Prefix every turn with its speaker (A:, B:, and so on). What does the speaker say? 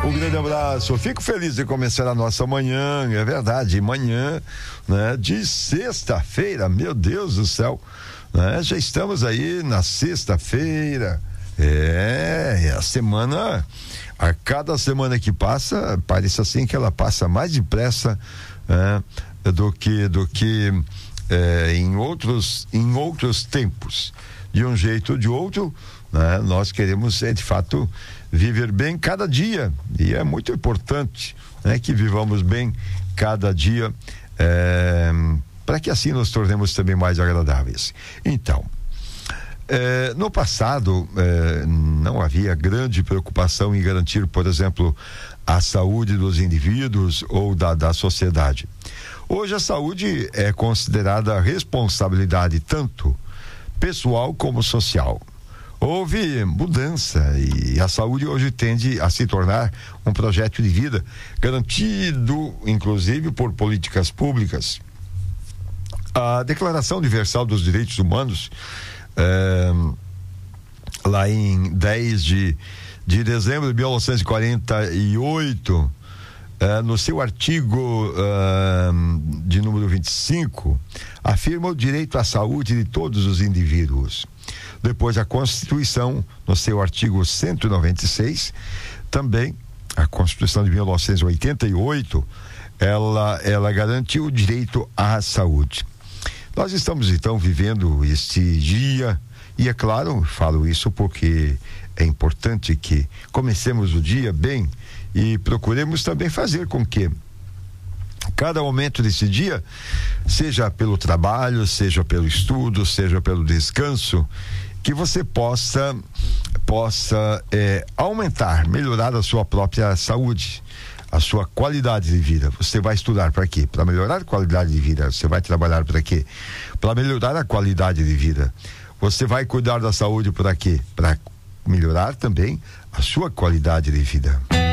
A: Um grande abraço. Fico feliz de começar a nossa manhã, é verdade, manhã, né, de sexta-feira, meu Deus do céu, né, já estamos aí na sexta-feira. A semana, a cada semana que passa, parece assim que ela passa mais depressa, do que em outros tempos. De um jeito ou de outro, né, nós queremos, de fato, viver bem cada dia, e é muito importante, né, que vivamos bem cada dia, para que assim nos tornemos também mais agradáveis. Então, no passado, não havia grande preocupação em garantir, por exemplo, a saúde dos indivíduos ou da sociedade. Hoje a saúde é considerada responsabilidade tanto pessoal como social. Houve mudança e a saúde hoje tende a se tornar um projeto de vida garantido, inclusive, por políticas públicas. A Declaração Universal dos Direitos Humanos, lá em 10 de dezembro de 1948, no seu artigo de número 25, afirma o direito à saúde de todos os indivíduos. Depois, a Constituição, no seu artigo 196, também a Constituição de 1988, ela garantiu o direito à saúde. Nós estamos então vivendo este dia, e é claro, falo isso porque é importante que comecemos o dia bem e procuremos também fazer com que cada momento desse dia, seja pelo trabalho, seja pelo estudo, seja pelo descanso, que você possa aumentar, melhorar a sua própria saúde, a sua qualidade de vida. Você vai estudar para quê? Para melhorar a qualidade de vida. Você vai trabalhar para quê? Para melhorar a qualidade de vida. Você vai cuidar da saúde para quê? Para melhorar também a sua qualidade de vida.